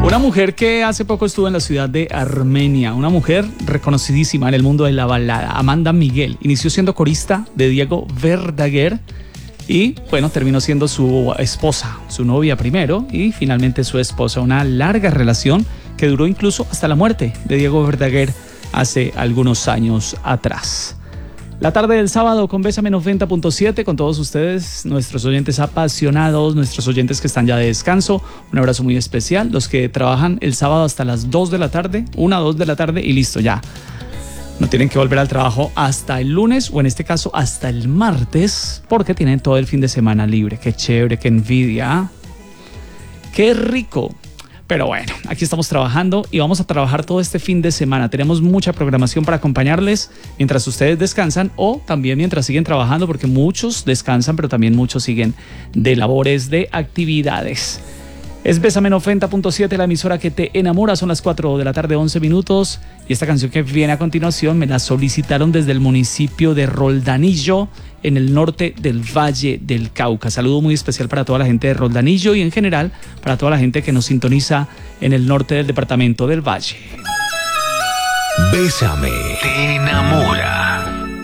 Una mujer que hace poco estuvo en la ciudad de Armenia, una mujer reconocidísima en el mundo de la balada, Amanda Miguel. Inició siendo corista de Diego Verdaguer y, bueno, terminó siendo su esposa, su novia primero y finalmente su esposa. Una larga relación que duró incluso hasta la muerte de Diego Verdaguer hace algunos años atrás. La tarde del sábado con Bésame 90.7 con todos ustedes, nuestros oyentes apasionados, nuestros oyentes que están ya de descanso. Un abrazo muy especial. Los que trabajan el sábado hasta las 2 de la tarde, 1 o 2 de la tarde y listo ya. No tienen que volver al trabajo hasta el lunes o en este caso hasta el martes porque tienen todo el fin de semana libre. Qué chévere, qué envidia. Qué rico. Pero bueno, aquí estamos trabajando y vamos a trabajar todo este fin de semana. Tenemos mucha programación para acompañarles mientras ustedes descansan o también mientras siguen trabajando, porque muchos descansan, pero también muchos siguen de labores, de actividades. Es Bésame 90.7, la emisora que te enamora. Son las 4 de la tarde, 11 minutos. Y esta canción que viene a continuación me la solicitaron desde el municipio de Roldanillo, en el norte del Valle del Cauca. Saludo muy especial para toda la gente de Roldanillo y en general para toda la gente que nos sintoniza en el norte del departamento del Valle. Bésame, te enamora.